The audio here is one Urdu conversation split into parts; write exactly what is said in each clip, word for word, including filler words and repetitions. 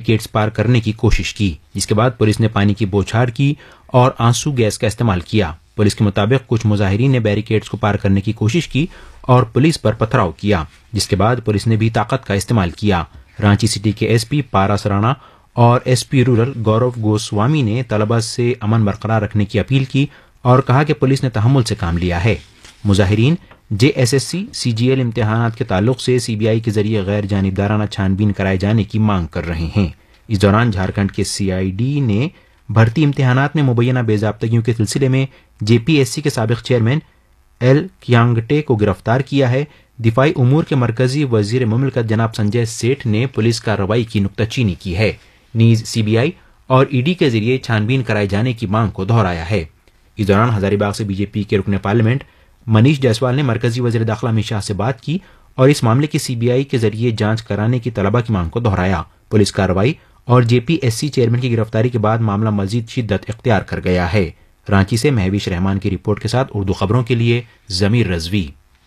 بیریکیڈز پار کرنے کی کوشش کی، جس کے بعد پولیس نے پانی کی بوچھاڑ کی اور آنسو گیس کا استعمال کیا۔ پولیس کے مطابق کچھ مظاہرین نے بیریکیڈز کو پار کرنے کی کوشش کی اور پولیس پر پتھراؤ کیا، جس کے بعد پولیس نے بھی طاقت کا استعمال کیا۔ رانچی سٹی کے ایس پی پارا سرانا اور ایس پی رورل گورو گوسوامی نے طلبہ سے امن برقرار رکھنے کی اپیل کی اور کہا کہ پولیس نے تحمل سے کام لیا ہے۔ مظاہرین جے ایس ایس سی سی جی ایل امتحانات کے تعلق سے سی بی آئی کے ذریعے غیر جانبدارانہ چھان بین کرائے جانے کی مانگ کر رہے ہیں۔ اس دوران جھارکھنڈ کے سی آئی ڈی نے بھرتی امتحانات میں مبینہ بے ضابطگیوں کے سلسلے میں جے پی ایس سی کے سابق چیئرمین ایل کیانگٹے کو گرفتار کیا ہے۔ دفاعی امور کے مرکزی وزیر مملکت جناب سنجے سیٹھ نے پولیس کارروائی کی نکتہ چینی کی ہے، نیز سی بی آئی اور ای ڈی کے ذریعے چھان بین کرائے جانے کی مانگ کو دہرایا ہے۔ اس دوران ہزاری باغ سے بی جے پی کے رکن پارلیمنٹ منیش جیسوال نے مرکزی وزیر داخلہ امت شاہ سے بات کی اور اس معاملے کی سی بی آئی کے ذریعے جانچ کرانے کی طلبہ کی مانگ کو دہرایا۔ پولیس کارروائی اور جے پی ایس سی چیئرمین کی گرفتاری کے بعد معاملہ مزید شدت اختیار کر گیا ہے۔ رانچی سے مہوش رحمان کی رپورٹ کے ساتھ اردو خبروں کے لیے ضمیر رضوی۔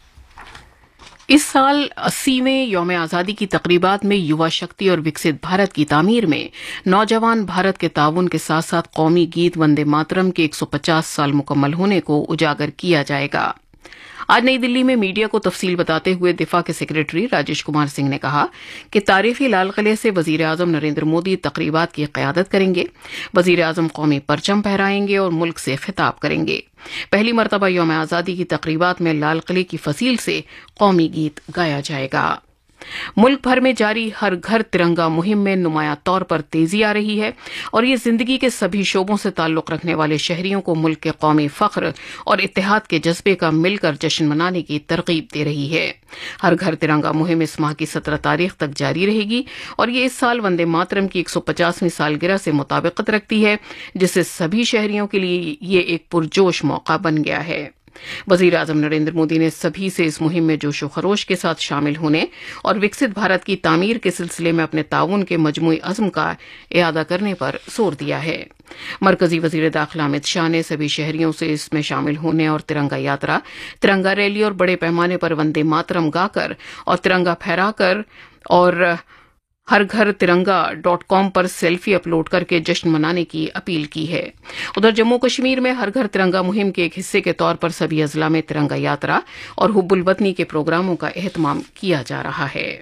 اس سال اسیویں یوم آزادی کی تقریبات میں یووا شکتی اور وکست بھارت کی تعمیر میں نوجوان بھارت کے تعاون کے ساتھ ساتھ قومی گیت وندے ماترم کے ایک سو پچاس سال مکمل ہونے کو اجاگر کیا جائے گا۔ آج نئی دلی میں میڈیا کو تفصیل بتاتے ہوئے دفاع کے سیکریٹری راجیش کمار سنگھ نے کہا کہ تاریخی لال قلعے سے وزیر اعظم نریندر مودی تقریبات کی قیادت کریں گے۔ وزیر اعظم قومی پرچم پھہرائیں گے اور ملک سے خطاب کریں گے۔ پہلی مرتبہ یوم آزادی کی تقریبات میں لال قلعے کی فصیل سے قومی گیت گایا جائے گا۔ ملک بھر میں جاری ہر گھر ترنگا مہم میں نمایاں طور پر تیزی آ رہی ہے اور یہ زندگی کے سبھی شعبوں سے تعلق رکھنے والے شہریوں کو ملک کے قومی فخر اور اتحاد کے جذبے کا مل کر جشن منانے کی ترغیب دے رہی ہے۔ ہر گھر ترنگا مہم اس ماہ کی سترہ تاریخ تک جاری رہے گی اور یہ اس سال وندے ماترم کی ایک سو پچاسویں سالگرہ سے مطابقت رکھتی ہے، جس سے سبھی شہریوں کے لیے یہ ایک پرجوش موقع بن گیا ہے۔ وزیر اعظم نریندر مودی نے سبھی سے اس مہم میں جوش و خروش کے ساتھ شامل ہونے اور وکست بھارت کی تعمیر کے سلسلے میں اپنے تعاون کے مجموعی عزم کا اعادہ کرنے پر زور دیا ہے۔ مرکزی وزیر داخلہ امت شاہ نے سبھی شہریوں سے اس میں شامل ہونے اور ترنگا یاترا، ترنگا ریلی اور بڑے پیمانے پر وندے ماترم گا کر اور ترنگا پھہرا کر اور ہر گھر ترنگا ڈاٹ کام پر سیلفی اپلوڈ کر کے جشن منانے کی اپیل کی ہے۔ ادھر جموں کشمیر میں ہر گھر ترنگا مہم کے ایک حصے کے طور پر سبھی اضلاع میں ترنگا یاترا اور حب الوطنی کے پروگراموں کا اہتمام کیا جا رہا ہے۔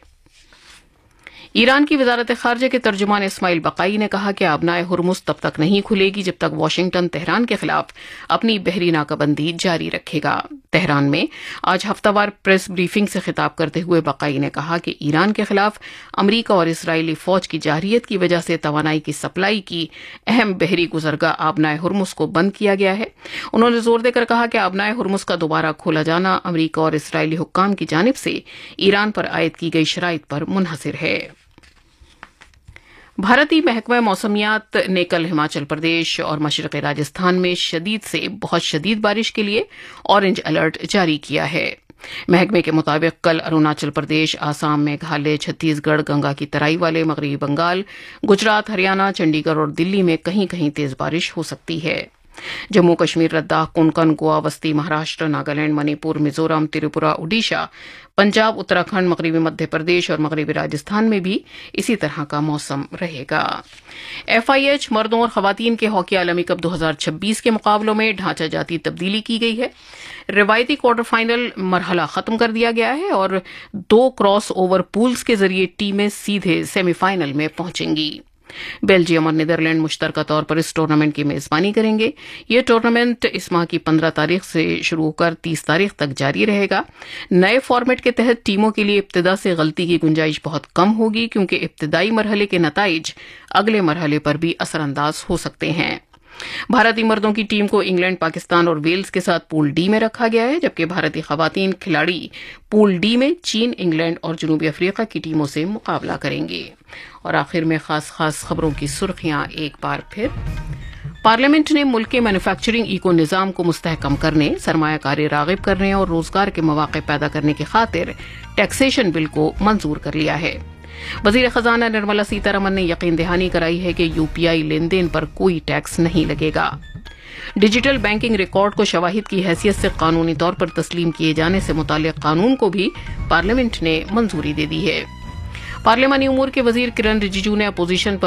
ایران کی وزارت خارجہ کے ترجمان اسماعیل بقائی نے کہا کہ آبنائے ہرمز تب تک نہیں کھلے گی جب تک واشنگٹن تہران کے خلاف اپنی بحری ناکہ بندی جاری رکھے گا۔ تہران میں آج ہفتہ وار پریس بریفنگ سے خطاب کرتے ہوئے بقائی نے کہا کہ ایران کے خلاف امریکہ اور اسرائیلی فوج کی جارحیت کی وجہ سے توانائی کی سپلائی کی اہم بحری گزرگاہ آبنائے ہرمز کو بند کیا گیا ہے۔ انہوں نے زور دے کر کہا کہ آبنائے ہرمز کا دوبارہ کھولا جانا امریکہ اور اسرائیلی حکام کی جانب سے ایران پر عائد کی گئی شرائط پر منحصر ہے۔ بھارتی محکمہ موسمیات نے کل ہماچل پردیش اور مشرقی راجستھان میں شدید سے بہت شدید بارش کے لیے اورنج الرٹ جاری کیا ہے۔ محکمے کے مطابق کل اروناچل پردیش، آسام، میگھالیہ، چھتیس گڑھ، گنگا کی ترائی والے مغربی بنگال، گجرات، ہریانہ، چنڈی گڑھ اور دلی میں کہیں کہیں تیز بارش ہو سکتی ہے۔ جموں کشمیر، لداخ، کونکن، گوا، وسطی مہاراشٹر، ناگالینڈ، منی پور، میزورم، تریپورہ، اڈیشہ، پنجاب، اتراکھنڈ، مغربی مدھیہ پردیش اور مغربی راجستھان میں بھی اسی طرح کا موسم رہے گا۔ ایف آئی ایچ مردوں اور خواتین کے ہاکی عالمی کپ دو ہزار چھبیس کے مقابلوں میں ڈھانچہ جاتی تبدیلی کی گئی ہے۔ روایتی کوارٹر فائنل مرحلہ ختم کر دیا گیا ہے اور دو کراس اوور پولز کے ذریعے ٹیمیں سیدھے سیمی فائنل میں پہنچیں گی۔ بیلجیم اور نیدرلینڈ مشترکہ طور پر اس ٹورنامنٹ کی میزبانی کریں گے۔ یہ ٹورنامنٹ اس ماہ کی پندرہ تاریخ سے شروع ہو کر تیس تاریخ تک جاری رہے گا۔ نئے فارمیٹ کے تحت ٹیموں کے لیے ابتدا سے غلطی کی گنجائش بہت کم ہوگی کیونکہ ابتدائی مرحلے کے نتائج اگلے مرحلے پر بھی اثر انداز ہو سکتے ہیں۔ بھارتی مردوں کی ٹیم کو انگلینڈ، پاکستان اور ویلز کے ساتھ پول ڈی میں رکھا گیا ہے، جبکہ بھارتی خواتین کھلاڑی پول ڈی میں چین، انگلینڈ اور جنوبی افریقہ کی ٹیموں سے مقابلہ کریں گے۔ اور آخر میں خاص خاص خبروں کی سرخیاں ایک بار پھر۔ پارلیمنٹ نے ملک کے مینوفیکچرنگ ایکو نظام کو مستحکم کرنے، سرمایہ کاری راغب کرنے اور روزگار کے مواقع پیدا کرنے کی خاطر ٹیکسیشن بل کو منظور کر لیا ہے۔ وزیر خزانہ نرملا سیتا رمن نے یقین دہانی کرائی ہے کہ یو پی آئی لین دین پر کوئی ٹیکس نہیں لگے گا۔ ڈیجیٹل بینکنگ ریکارڈ کو شواہد کی حیثیت سے قانونی طور پر تسلیم کیے جانے سے متعلق قانون کو بھی پارلیمنٹ نے منظوری دے دی ہے۔ پارلیمانی امور کے وزیر کرن رجیجو نے اپوزیشن پر